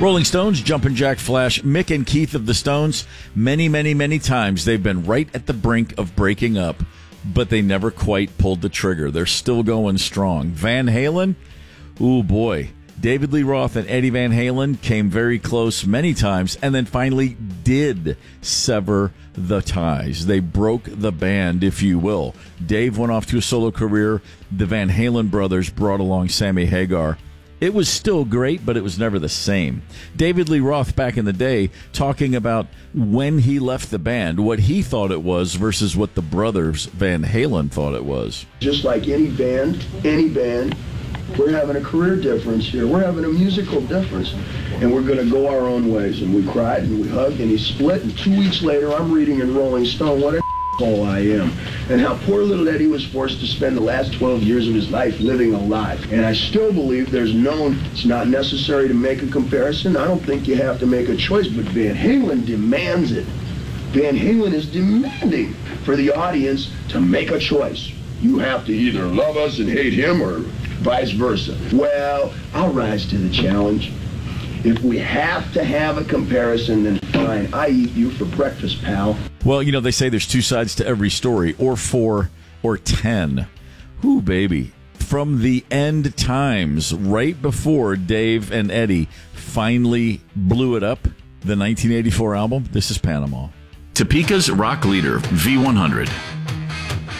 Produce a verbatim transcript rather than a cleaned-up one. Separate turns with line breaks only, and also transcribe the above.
Rolling Stones, Jumpin' Jack Flash, Mick and Keith of the Stones. Many, many, many times they've been right at the brink of breaking up, but they never quite pulled the trigger. They're still going strong. Van Halen, ooh boy. David Lee Roth and Eddie Van Halen came very close many times and then finally did sever the ties. They broke the band, if you will. Dave went off to a solo career. The Van Halen brothers brought along Sammy Hagar. It was still great, but it was never the same. David Lee Roth back in the day talking about when he left the band, what he thought it was versus what the brothers Van Halen thought it was.
Just like any band, any band, we're having a career difference here. We're having a musical difference, and we're going to go our own ways. And we cried and we hugged and he split, and two weeks later I'm reading in Rolling Stone what a hole I am, and how poor little Eddie was forced to spend the last twelve years of his life living a lie. And I still believe there's known it's not necessary to make a comparison. I don't think you have to make a choice, but Van Halen demands it. Van Halen is demanding for the audience to make a choice. You have to either love us and hate him or vice versa. Well, I'll rise to the challenge. If we have to have a comparison, then fine. I eat you for breakfast, pal.
Well, you know, they say there's two sides to every story, or four, or ten. Ooh, baby. From the end times, right before Dave and Eddie finally blew it up, the nineteen eighty-four album, this is Panama.
Topeka's rock leader, V one hundred.